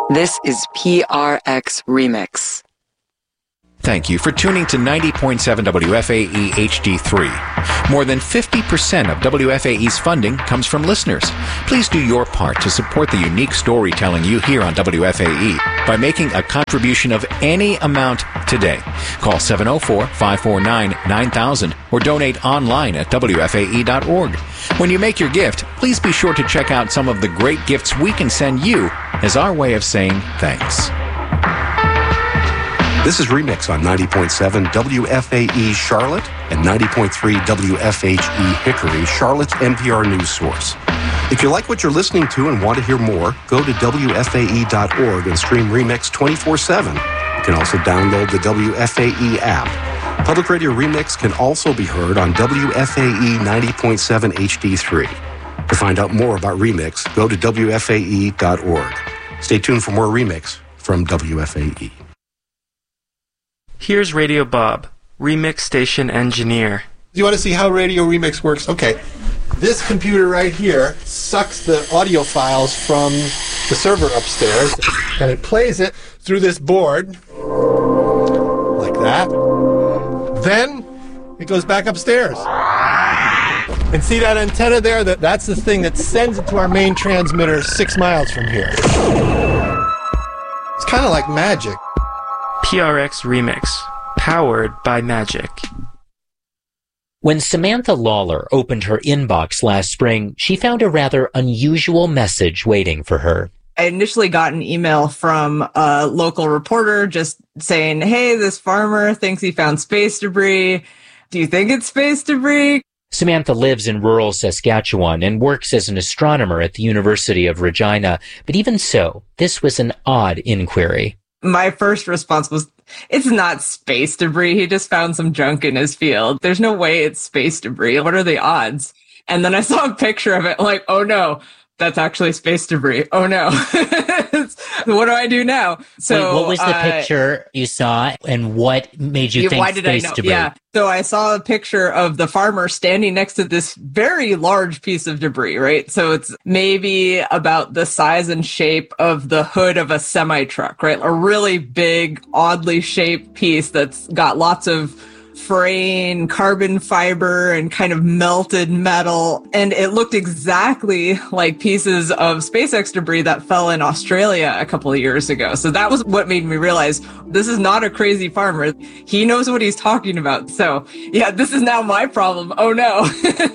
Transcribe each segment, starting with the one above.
This is PRX Remix. Thank you for tuning to 90.7 WFAE HD3. More than 50% of WFAE's funding comes from listeners. Please do your part to support the unique storytelling you hear on WFAE by making a contribution of any amount today. Call 704-549-9000 or donate online at WFAE.org. When you make your gift, please be sure to check out some of the great gifts we can send you as our way of saying thanks. This is Remix on 90.7 WFAE Charlotte and 90.3 WFHE Hickory, Charlotte's NPR news source. If you like what you're listening to and want to hear more, go to WFAE.org and stream Remix 24/7. You can also download the WFAE app. Public Radio Remix can also be heard on WFAE 90.7 HD3. To find out more about Remix, go to WFAE.org. Stay tuned for more Remix from WFAE. Here's Radio Bob, Remix Station Engineer. You want to see how Radio Remix works? Okay. This computer right here sucks the audio files from the server upstairs, and it plays it through this board, like that. Then it goes back upstairs. And see that antenna there? That's the thing that sends it to our main transmitter 6 miles from here. It's kind of like magic. PRX Remix, powered by Magic. When Samantha Lawler opened her inbox last spring, she found a rather unusual message waiting for her. I initially got an email from a local reporter just saying, hey, this farmer thinks he found space debris. Do you think it's space debris? Samantha lives in rural Saskatchewan and works as an astronomer at the University of Regina. But even so, this was an odd inquiry. My first response was, it's not space debris. He just found some junk in his field. There's no way it's space debris. What are the odds? And then I saw a picture of it, like, oh no, that's actually space debris. Oh no. What do I do now? So wait, what was the picture you saw and what made you think space debris? Yeah. So I saw a picture of the farmer standing next to this very large piece of debris, right? So it's maybe about the size and shape of the hood of a semi-truck, right? A really big, oddly shaped piece that's got lots of fraying carbon fiber and kind of melted metal. And it looked exactly like pieces of SpaceX debris that fell in Australia a couple of years ago. So that was what made me realize this is not a crazy farmer. He knows what he's talking about. So yeah, this is now my problem. Oh no.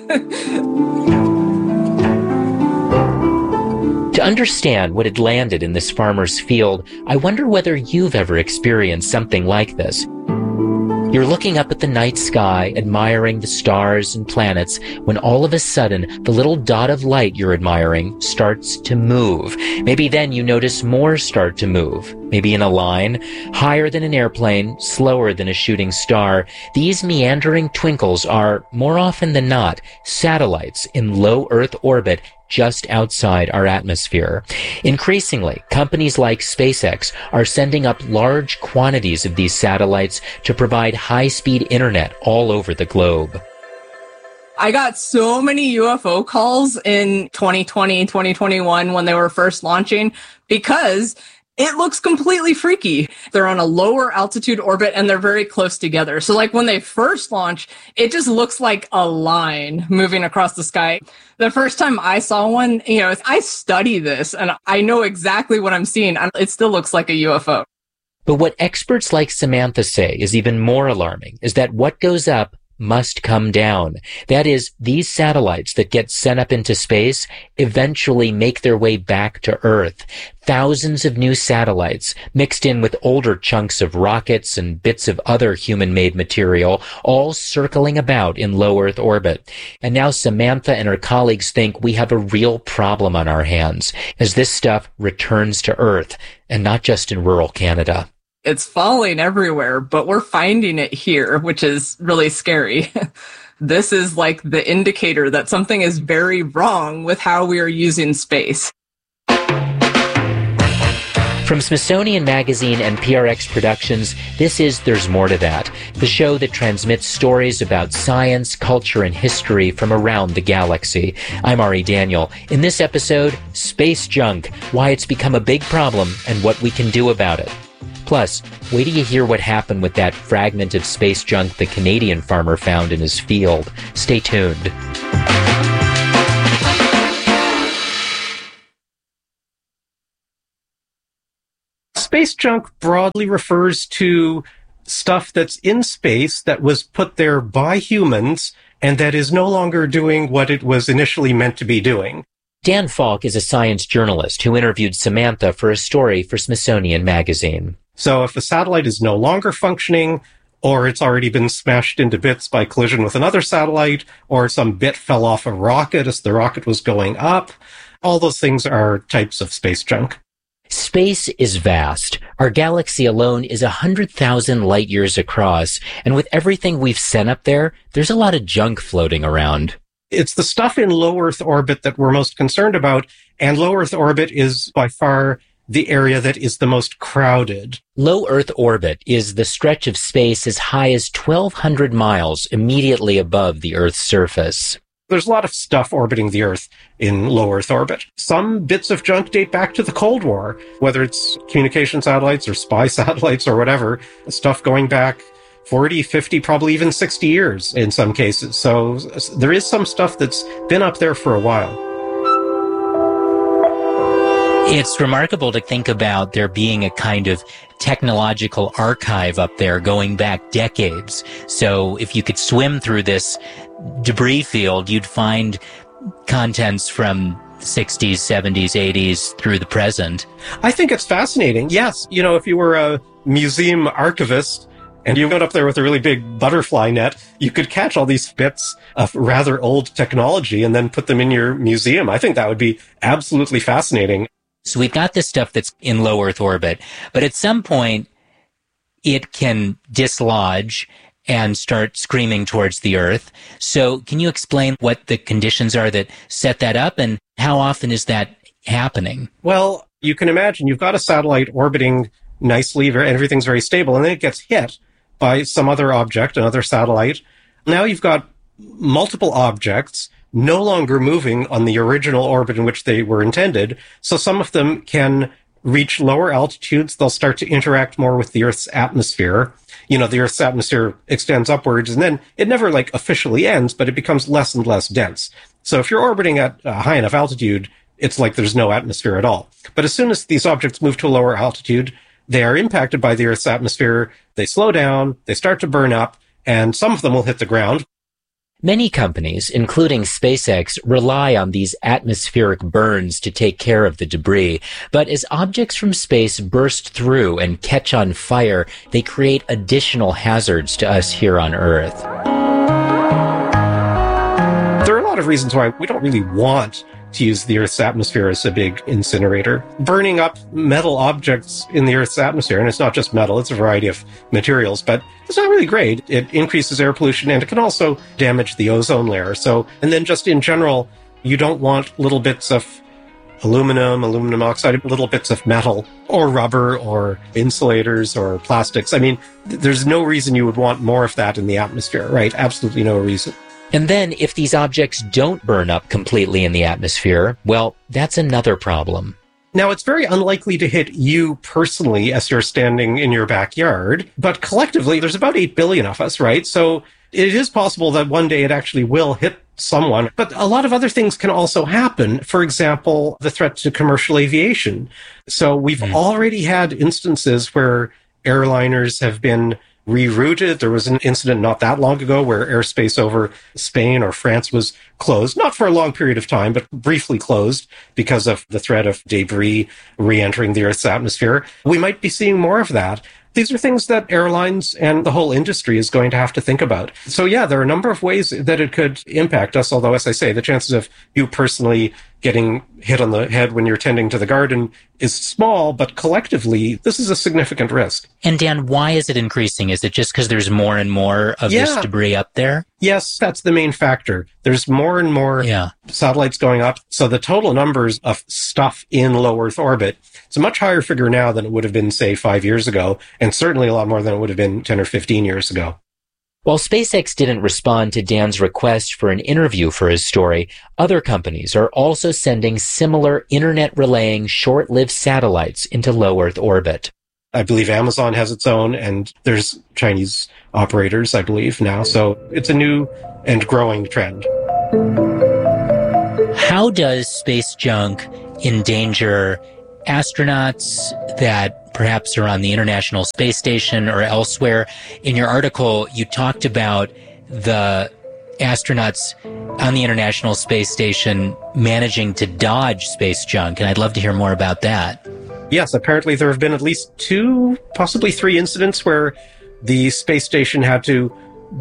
To understand what had landed in this farmer's field, I wonder whether you've ever experienced something like this. You're looking up at the night sky, admiring the stars and planets, when all of a sudden, the little dot of light you're admiring starts to move. Maybe then you notice more start to move. Maybe in a line, higher than an airplane, slower than a shooting star. These meandering twinkles are, more often than not, satellites in low Earth orbit just outside our atmosphere. Increasingly, companies like SpaceX are sending up large quantities of these satellites to provide high-speed internet all over the globe. I got so many UFO calls in 2020, 2021 when they were first launching because it looks completely freaky. They're on a lower altitude orbit and they're very close together. So like when they first launch, it just looks like a line moving across the sky. The first time I saw one, I study this and I know exactly what I'm seeing. It still looks like a UFO. But what experts like Samantha say is even more alarming is that what goes up must come down. That is, these satellites that get sent up into space eventually make their way back to Earth. Thousands of new satellites mixed in with older chunks of rockets and bits of other human-made material, all circling about in low Earth orbit. And now Samantha and her colleagues think we have a real problem on our hands as this stuff returns to Earth, and not just in rural Canada. It's falling everywhere, but we're finding it here, which is really scary. This is like the indicator that something is very wrong with how we are using space. From Smithsonian Magazine and PRX Productions, this is There's More to That, the show that transmits stories about science, culture, and history from around the galaxy. I'm Ari Daniel. In this episode, space junk, why it's become a big problem and what we can do about it. Plus, wait till you hear what happened with that fragment of space junk the Canadian farmer found in his field. Stay tuned. Space junk broadly refers to stuff that's in space that was put there by humans and that is no longer doing what it was initially meant to be doing. Dan Falk is a science journalist who interviewed Samantha for a story for Smithsonian Magazine. So if a satellite is no longer functioning, or it's already been smashed into bits by collision with another satellite, or some bit fell off a rocket as the rocket was going up, all those things are types of space junk. Space is vast. Our galaxy alone is 100,000 light years across, and with everything we've sent up there, there's a lot of junk floating around. It's the stuff in low Earth orbit that we're most concerned about, and low Earth orbit is by far the area that is the most crowded. Low Earth orbit is the stretch of space as high as 1,200 miles immediately above the Earth's surface. There's a lot of stuff orbiting the Earth in low Earth orbit. Some bits of junk date back to the Cold War, whether it's communication satellites or spy satellites or whatever, stuff going back 40, 50, probably even 60 years in some cases. So there is some stuff that's been up there for a while. It's remarkable to think about there being a kind of technological archive up there going back decades. So if you could swim through this debris field, you'd find contents from 60s, 70s, 80s through the present. I think it's fascinating. Yes, if you were a museum archivist and you went up there with a really big butterfly net, you could catch all these bits of rather old technology and then put them in your museum. I think that would be absolutely fascinating. So we've got this stuff that's in low Earth orbit, but at some point it can dislodge and start screaming towards the Earth. So can you explain what the conditions are that set that up and how often is that happening? Well, you can imagine you've got a satellite orbiting nicely, everything's very stable, and then it gets hit by some other object, another satellite. Now you've got multiple objects no longer moving on the original orbit in which they were intended. So some of them can reach lower altitudes. They'll start to interact more with the Earth's atmosphere. The Earth's atmosphere extends upwards and then it never officially ends, but it becomes less and less dense. So if you're orbiting at a high enough altitude, it's like there's no atmosphere at all. But as soon as these objects move to a lower altitude, they are impacted by the Earth's atmosphere. They slow down, they start to burn up, and some of them will hit the ground. Many companies, including SpaceX, rely on these atmospheric burns to take care of the debris. But as objects from space burst through and catch on fire, they create additional hazards to us here on Earth. There are a lot of reasons why we don't really want to use the Earth's atmosphere as a big incinerator. Burning up metal objects in the Earth's atmosphere, and it's not just metal, it's a variety of materials, but it's not really great. It increases air pollution and it can also damage the ozone layer. And then just in general, you don't want little bits of aluminum oxide, little bits of metal or rubber or insulators or plastics. I mean, there's no reason you would want more of that in the atmosphere, right? Absolutely no reason. And then, if these objects don't burn up completely in the atmosphere, well, that's another problem. Now, it's very unlikely to hit you personally as you're standing in your backyard, but collectively, there's about 8 billion of us, right? So it is possible that one day it actually will hit someone. But a lot of other things can also happen. For example, the threat to commercial aviation. So we've already had instances where airliners have been rerouted. There was an incident not that long ago where airspace over Spain or France was closed, not for a long period of time, but briefly closed because of the threat of debris re-entering the Earth's atmosphere. We might be seeing more of that. These are things that airlines and the whole industry is going to have to think about. So yeah, there are a number of ways that it could impact us, although as I say, the chances of you personally getting hit on the head when you're tending to the garden is small, but collectively, this is a significant risk. And Dan, why is it increasing? Is it just because there's more and more of this debris up there? Yes, that's the main factor. There's more and more satellites going up. So the total numbers of stuff in low Earth orbit, it's a much higher figure now than it would have been, say, 5 years ago, and certainly a lot more than it would have been 10 or 15 years ago. While SpaceX didn't respond to Dan's request for an interview for his story, other companies are also sending similar internet-relaying short-lived satellites into low Earth orbit. I believe Amazon has its own, and there's Chinese operators, I believe, now. So it's a new and growing trend. How does space junk endanger astronauts that perhaps are on the International Space Station or elsewhere? In your article, you talked about the astronauts on the International Space Station managing to dodge space junk, and I'd love to hear more about that. Yes, apparently there have been at least 2, possibly 3 incidents where the space station had to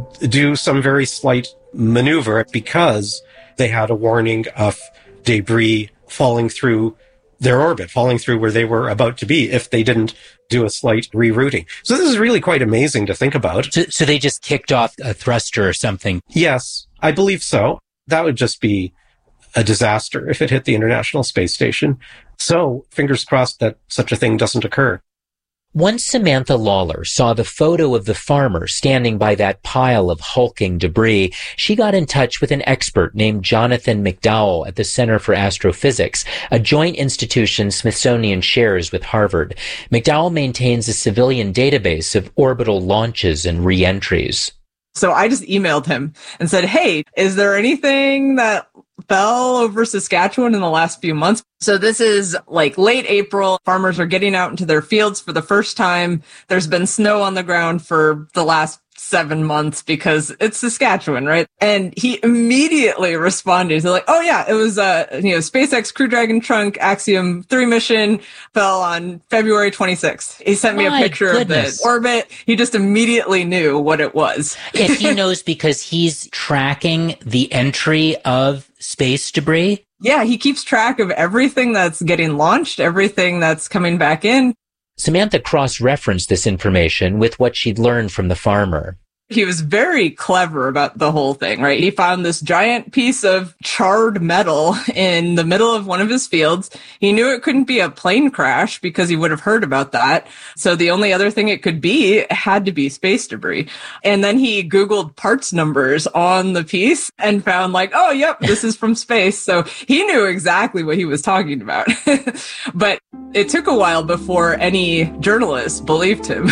do some very slight maneuver because they had a warning of debris falling through their orbit, falling through where they were about to be if they didn't do a slight rerouting. So this is really quite amazing to think about. So they just kicked off a thruster or something? Yes, I believe so. That would just be a disaster if it hit the International Space Station. So fingers crossed that such a thing doesn't occur. Once Samantha Lawler saw the photo of the farmer standing by that pile of hulking debris, she got in touch with an expert named Jonathan McDowell at the Center for Astrophysics, a joint institution Smithsonian shares with Harvard. McDowell maintains a civilian database of orbital launches and re-entries. So I just emailed him and said, hey, is there anything that fell over Saskatchewan in the last few months? So this is like late April. Farmers are getting out into their fields for the first time. There's been snow on the ground for the last 7 months because it's Saskatchewan, right? And he immediately responded. He's like, oh yeah, it was SpaceX Crew Dragon trunk Axiom 3 mission fell on February 26th. He sent me a picture of the orbit. He just immediately knew what it was. If he knows because he's tracking the entry of space debris? Yeah, he keeps track of everything that's getting launched, everything that's coming back in. Samantha cross-referenced this information with what she'd learned from the farmer. He was very clever about the whole thing, right? He found this giant piece of charred metal in the middle of one of his fields. He knew it couldn't be a plane crash because he would have heard about that. So the only other thing it could be had to be space debris. And then he Googled parts numbers on the piece and found like, oh, yep, this is from space. So he knew exactly what he was talking about. But it took a while before any journalist believed him.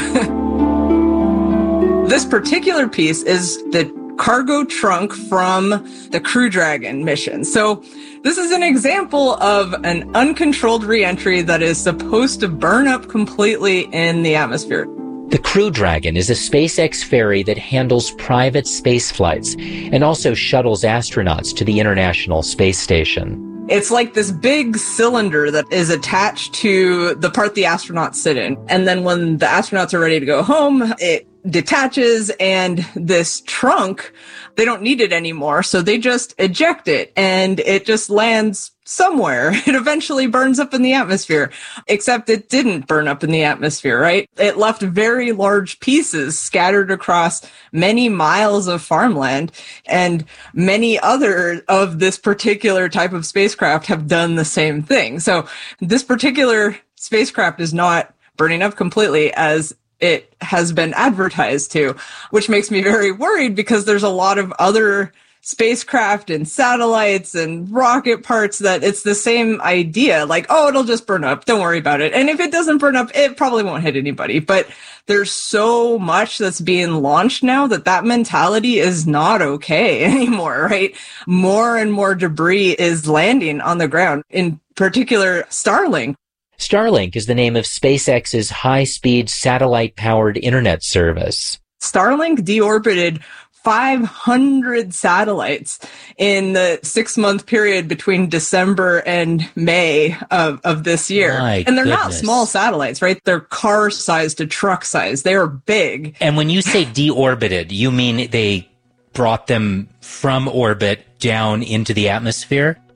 This particular piece is the cargo trunk from the Crew Dragon mission. So this is an example of an uncontrolled reentry that is supposed to burn up completely in the atmosphere. The Crew Dragon is a SpaceX ferry that handles private space flights and also shuttles astronauts to the International Space Station. It's like this big cylinder that is attached to the part the astronauts sit in. And then when the astronauts are ready to go home, it detaches, and this trunk, they don't need it anymore. So they just eject it and it just lands somewhere. It eventually burns up in the atmosphere, except it didn't burn up in the atmosphere, right? It left very large pieces scattered across many miles of farmland, and many other of this particular type of spacecraft have done the same thing. So this particular spacecraft is not burning up completely as it has been advertised to, which makes me very worried because there's a lot of other spacecraft and satellites and rocket parts that it's the same idea. Like, oh, it'll just burn up. Don't worry about it. And if it doesn't burn up, it probably won't hit anybody. But there's so much that's being launched now that mentality is not okay anymore, right? More and more debris is landing on the ground, in particular Starlink. Starlink is the name of SpaceX's high-speed satellite-powered internet service. Starlink deorbited 500 satellites in the 6-month period between December and May of this year. And they're not small satellites, right? They're car-sized to truck-sized. They are big. And when you say deorbited, you mean they brought them from orbit down into the atmosphere?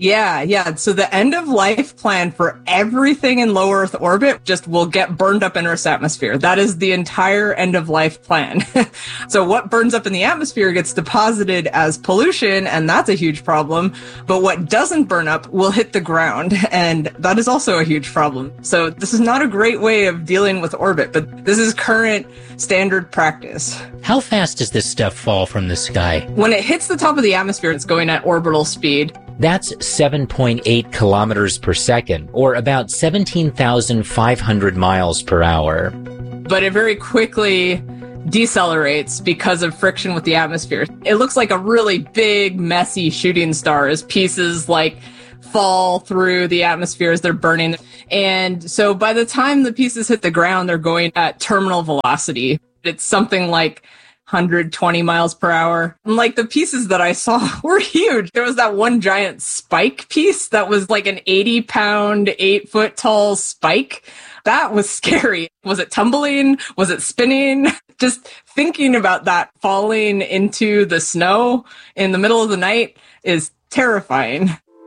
Yeah. So the end of life plan for everything in low Earth orbit just will get burned up in Earth's atmosphere. That is the entire end of life plan. So what burns up in the atmosphere gets deposited as pollution, and that's a huge problem. But what doesn't burn up will hit the ground, and that is also a huge problem. So this is not a great way of dealing with orbit, but this is current standard practice. How fast does this stuff fall from the sky? When it hits the top of the atmosphere, it's going at orbital speed. That's 7.8 kilometers per second, or about 17,500 miles per hour. But it very quickly decelerates because of friction with the atmosphere. It looks like a really big, messy shooting star as pieces fall through the atmosphere as they're burning. And so by the time the pieces hit the ground, they're going at terminal velocity. It's something like 120 miles per hour. And the pieces that I saw were huge. There was that one giant spike piece that was like an 80-pound, 8-foot tall spike. That was scary. Was it tumbling? Was it spinning? Just thinking about that falling into the snow in the middle of the night is terrifying.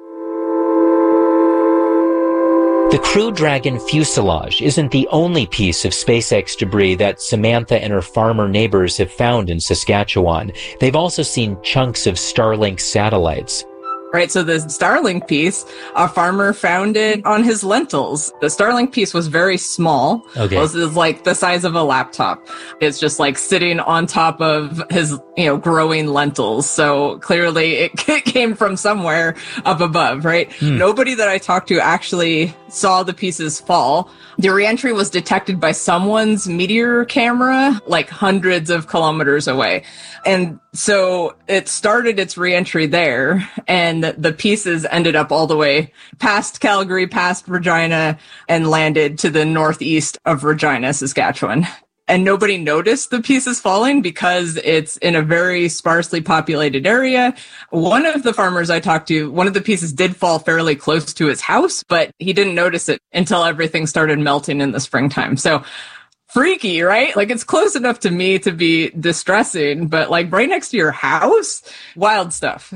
The Crew Dragon fuselage isn't the only piece of SpaceX debris that Samantha and her farmer neighbors have found in Saskatchewan. They've also seen chunks of Starlink satellites. Right, so the Starlink piece, a farmer found it on his lentils. The Starlink piece was very small. Okay. It was like the size of a laptop. It's just sitting on top of his, growing lentils. So clearly it came from somewhere up above, right? Nobody that I talked to actually saw the pieces fall. The reentry was detected by someone's meteor camera, hundreds of kilometers away. And so it started its reentry there, and the pieces ended up all the way past Calgary, past Regina, and landed to the northeast of Regina, Saskatchewan. And nobody noticed the pieces falling because it's in a very sparsely populated area. One of the farmers I talked to, one of the pieces did fall fairly close to his house, but he didn't notice it until everything started melting in the springtime. So freaky, right? It's close enough to me to be distressing, but right next to your house, wild stuff.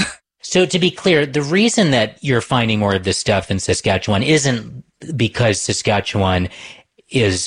So to be clear, the reason that you're finding more of this stuff in Saskatchewan isn't because Saskatchewan is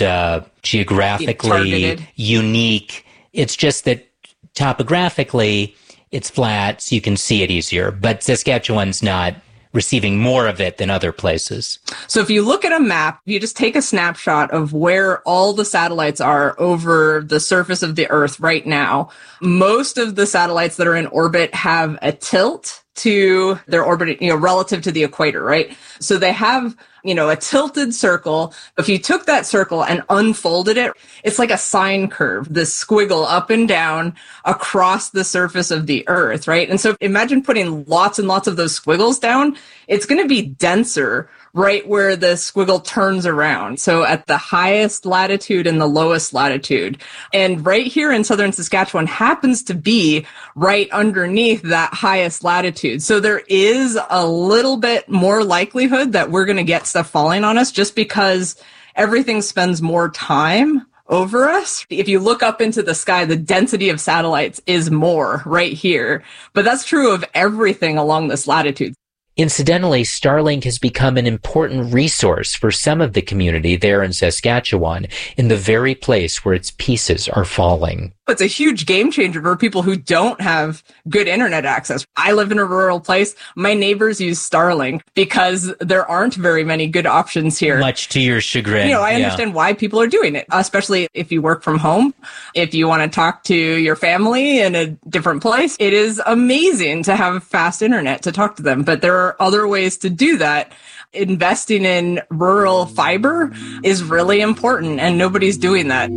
geographically unique. It's just that topographically it's flat, so you can see it easier. But Saskatchewan's not receiving more of it than other places. So if you look at a map, you just take a snapshot of where all the satellites are over the surface of the Earth right now. Most of the satellites that are in orbit have a tilt to their orbit, relative to the equator, right? So they have, a tilted circle. If you took that circle and unfolded it, it's like a sine curve, this squiggle up and down across the surface of the Earth, right? And so imagine putting lots and lots of those squiggles down. It's going to be denser right where the squiggle turns around. So at the highest latitude and the lowest latitude. And right here in southern Saskatchewan happens to be right underneath that highest latitude. So there is a little bit more likelihood that we're going to get stuff falling on us just because everything spends more time over us. If you look up into the sky, the density of satellites is more right here. But that's true of everything along this latitude. Incidentally, Starlink has become an important resource for some of the community there in Saskatchewan, in the very place where its pieces are falling. It's a huge game changer for people who don't have good internet access. I live in a rural place. My neighbors use Starlink because there aren't very many good options here. Much to your chagrin. I understand why people are doing it, especially if you work from home. If you want to talk to your family in a different place, it is amazing to have fast internet to talk to them. But there are other ways to do that. Investing in rural fiber is really important, and nobody's doing that.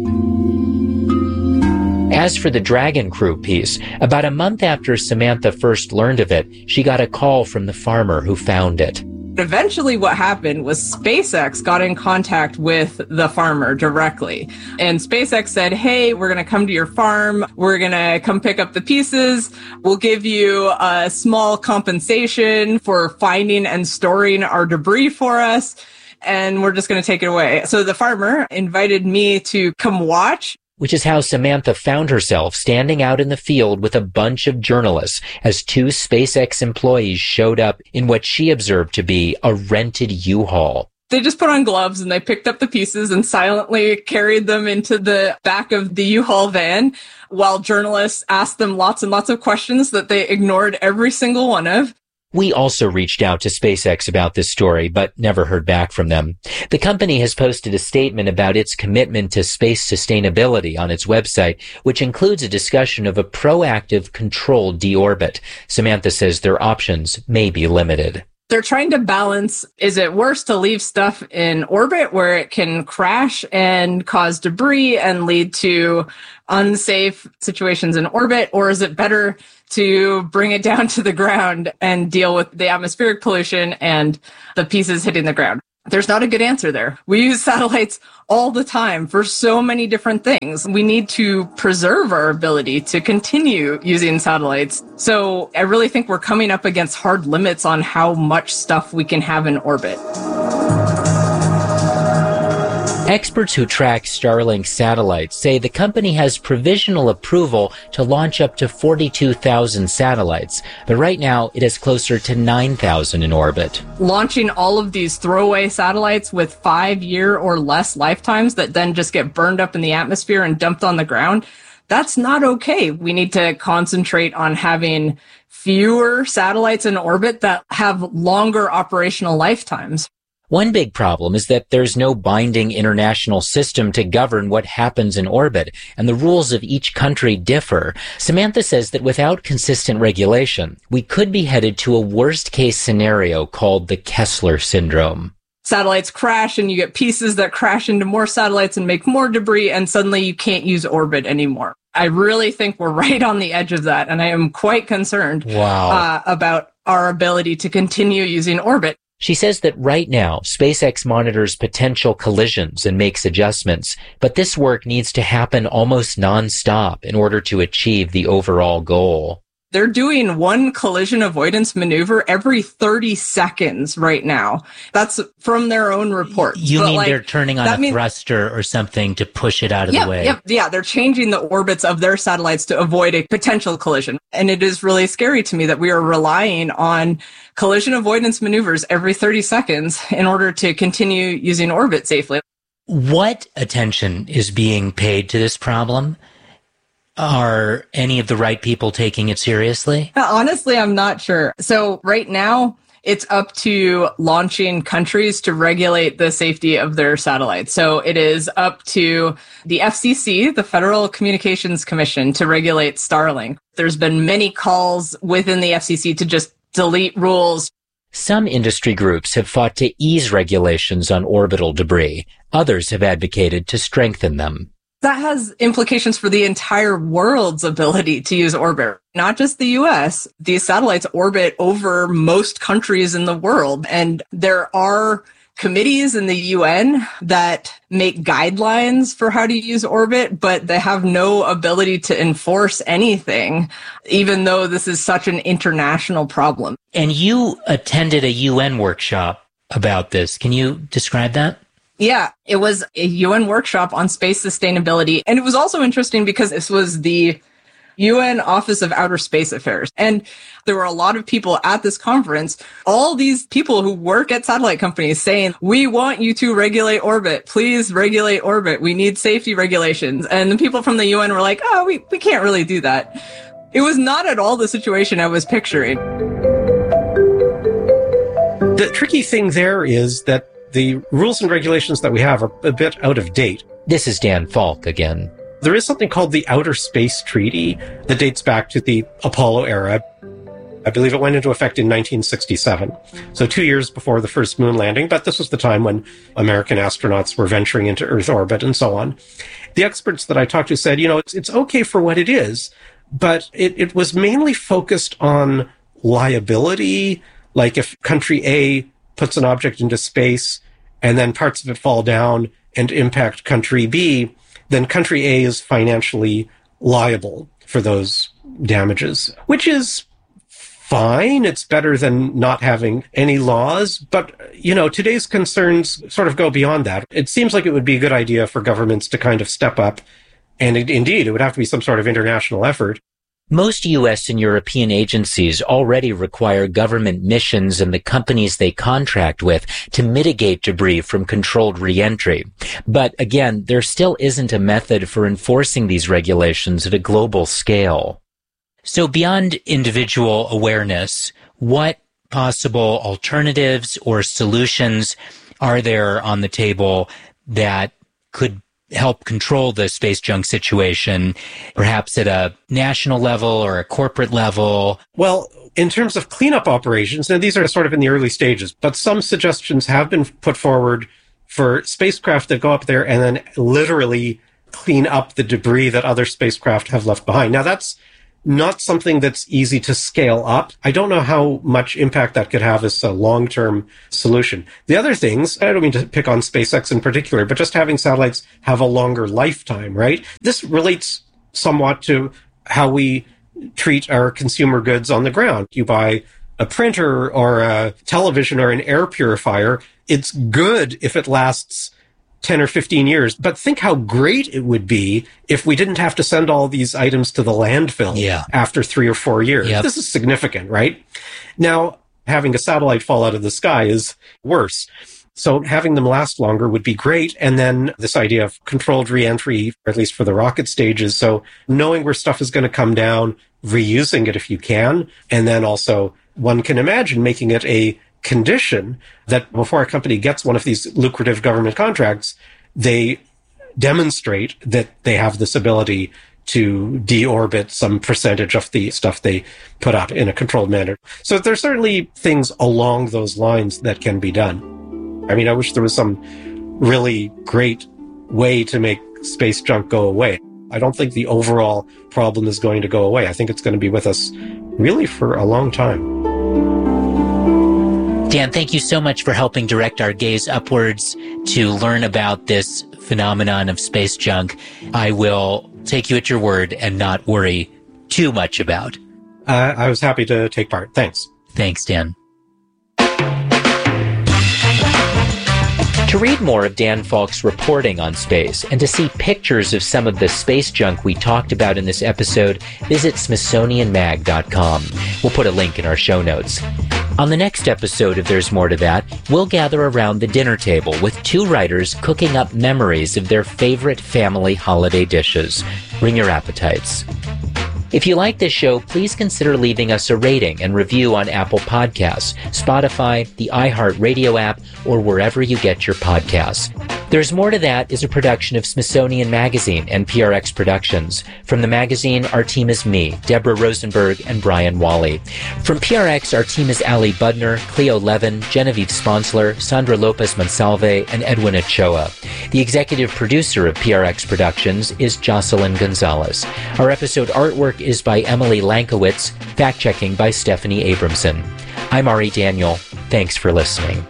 As for the Dragon Crew piece, about a month after Samantha first learned of it, she got a call from the farmer who found it. Eventually what happened was SpaceX got in contact with the farmer directly. And SpaceX said, hey, we're going to come to your farm. We're going to come pick up the pieces. We'll give you a small compensation for finding and storing our debris for us. And we're just going to take it away. So the farmer invited me to come watch. which is how Samantha found herself standing out in the field with a bunch of journalists as two SpaceX employees showed up in what she observed to be a rented U-Haul. They just put on gloves and they picked up the pieces and silently carried them into the back of the U-Haul van while journalists asked them lots and lots of questions that they ignored every single one of. We also reached out to SpaceX about this story, but never heard back from them. The company has posted a statement about its commitment to space sustainability on its website, which includes a discussion of a proactive, controlled deorbit. Samantha says their options may be limited. They're trying to balance, is it worse to leave stuff in orbit where it can crash and cause debris and lead to unsafe situations in orbit, or is it better to bring it down to the ground and deal with the atmospheric pollution and the pieces hitting the ground? There's not a good answer there. We use satellites all the time for so many different things. We need to preserve our ability to continue using satellites. So I really think we're coming up against hard limits on how much stuff we can have in orbit. Experts who track Starlink satellites say the company has provisional approval to launch up to 42,000 satellites, but right now it has closer to 9,000 in orbit. Launching all of these throwaway satellites with 5-year or less lifetimes that then just get burned up in the atmosphere and dumped on the ground, that's not okay. We need to concentrate on having fewer satellites in orbit that have longer operational lifetimes. One big problem is that there's no binding international system to govern what happens in orbit, and the rules of each country differ. Samantha says that without consistent regulation, we could be headed to a worst-case scenario called the Kessler syndrome. Satellites crash and you get pieces that crash into more satellites and make more debris, and suddenly you can't use orbit anymore. I really think we're right on the edge of that, and I am quite concerned about our ability to continue using orbit. She says that right now, SpaceX monitors potential collisions and makes adjustments, but this work needs to happen almost nonstop in order to achieve the overall goal. They're doing one collision avoidance maneuver every 30 seconds right now. That's from their own report. You mean they're turning on a thruster or something to push it out of the way? Yeah, they're changing the orbits of their satellites to avoid a potential collision. And it is really scary to me that we are relying on collision avoidance maneuvers every 30 seconds in order to continue using orbit safely. What attention is being paid to this problem? Are any of the right people taking it seriously? Honestly, I'm not sure. So right now, it's up to launching countries to regulate the safety of their satellites. So it is up to the FCC, the Federal Communications Commission, to regulate Starlink. There's been many calls within the FCC to just delete rules. Some industry groups have fought to ease regulations on orbital debris. Others have advocated to strengthen them. That has implications for the entire world's ability to use orbit, not just the US. These satellites orbit over most countries in the world, and there are committees in the UN that make guidelines for how to use orbit, but they have no ability to enforce anything, even though this is such an international problem. And you attended a UN workshop about this. Can you describe that? Yeah, it was a UN workshop on space sustainability. And it was also interesting because this was the UN Office of Outer Space Affairs. And there were a lot of people at this conference, all these people who work at satellite companies saying, we want you to regulate orbit. Please regulate orbit. We need safety regulations. And the people from the UN were like, oh, we can't really do that. It was not at all the situation I was picturing. The tricky thing there is that the rules and regulations that we have are a bit out of date. This is Dan Falk again. There is something called the Outer Space Treaty that dates back to the Apollo era. I believe it went into effect in 1967, so 2 years before the first moon landing, but this was the time when American astronauts were venturing into Earth orbit and so on. The experts that I talked to said, it's okay for what it is, but it was mainly focused on liability, like if country A puts an object into space and then parts of it fall down and impact country B, then country A is financially liable for those damages, which is fine. It's better than not having any laws. But, today's concerns sort of go beyond that. It seems like it would be a good idea for governments to kind of step up And indeed, it would have to be some sort of international effort. Most U.S. and European agencies already require government missions and the companies they contract with to mitigate debris from controlled re-entry. But again, there still isn't a method for enforcing these regulations at a global scale. So beyond individual awareness, what possible alternatives or solutions are there on the table that could help control the space junk situation, perhaps at a national level or a corporate level? Well, in terms of cleanup operations, now these are sort of in the early stages, but some suggestions have been put forward for spacecraft that go up there and then literally clean up the debris that other spacecraft have left behind. Now, that's not something that's easy to scale up. I don't know how much impact that could have as a long-term solution. The other things, I don't mean to pick on SpaceX in particular, but just having satellites have a longer lifetime, right? This relates somewhat to how we treat our consumer goods on the ground. You buy a printer or a television or an air purifier. It's good if it lasts 10 or 15 years, but think how great it would be if we didn't have to send all these items to the landfill after 3 or 4 years. Yep. This is significant, right? Now, having a satellite fall out of the sky is worse. So having them last longer would be great. And then this idea of controlled re-entry, or at least for the rocket stages. So knowing where stuff is going to come down, reusing it if you can. And then also one can imagine making it a condition that before a company gets one of these lucrative government contracts, they demonstrate that they have this ability to deorbit some percentage of the stuff they put up in a controlled manner. So there's certainly things along those lines that can be done. I mean, I wish there was some really great way to make space junk go away. I don't think the overall problem is going to go away. I think it's going to be with us really for a long time. Dan, thank you so much for helping direct our gaze upwards to learn about this phenomenon of space junk. I will take you at your word and not worry too much about. I was happy to take part. Thanks. Thanks, Dan. To read more of Dan Falk's reporting on space and to see pictures of some of the space junk we talked about in this episode, visit SmithsonianMag.com. We'll put a link in our show notes. On the next episode of There's More to That, we'll gather around the dinner table with 2 writers cooking up memories of their favorite family holiday dishes. Bring your appetites. If you like this show, please consider leaving us a rating and review on Apple Podcasts, Spotify, the iHeartRadio app, or wherever you get your podcasts. There's More to That is a production of Smithsonian Magazine and PRX Productions. From the magazine, our team is me, Deborah Rosenberg, and Brian Wally. From PRX, our team is Ali Budner, Cleo Levin, Genevieve Sponsler, Sandra Lopez Monsalve, and Edwin Ochoa. The executive producer of PRX Productions is Jocelyn Gonzalez. Our episode artwork is by Emily Lankowitz, fact-checking by Stephanie Abramson. I'm Ari Daniel. Thanks for listening.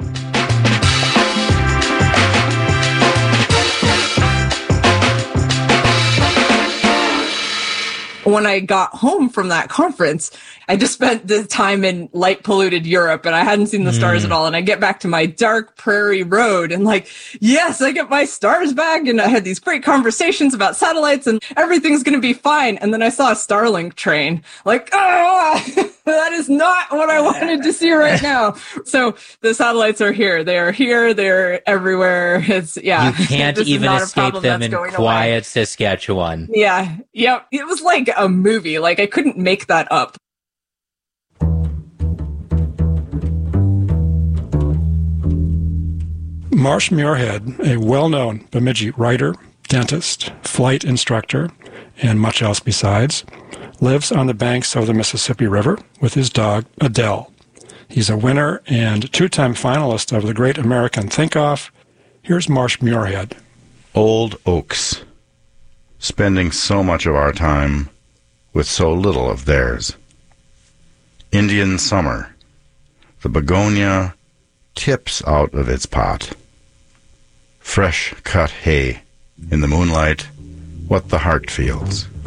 When I got home from that conference, I just spent the time in light polluted Europe and I hadn't seen the stars at all. And I get back to my dark prairie road and like, yes, I get my stars back. And I had these great conversations about satellites and everything's going to be fine. And then I saw a Starlink train like, that is not what I wanted to see right now. So the satellites are here. They are here. They're everywhere. It's, You can't even escape them in quiet Saskatchewan. Yeah. Yep. It was like a movie. Like I couldn't make that up. Marsh Muirhead, a well-known Bemidji writer, dentist, flight instructor, and much else besides, lives on the banks of the Mississippi River with his dog, Adele. He's a winner and 2-time finalist of the Great American Think-Off. Here's Marsh Muirhead. Old oaks, spending so much of our time with so little of theirs. Indian summer, the begonia tips out of its pot. Fresh cut hay, in the moonlight, what the heart feels.